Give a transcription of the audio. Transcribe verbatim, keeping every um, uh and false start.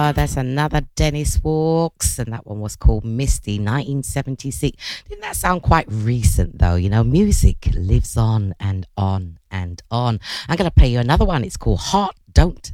Oh, that's another Dennis Walks, and that one was called Misty, nineteen seventy-six. Didn't that sound quite recent, though? You know, music lives on and on and on. I'm going to play you another one. It's called Heart Don't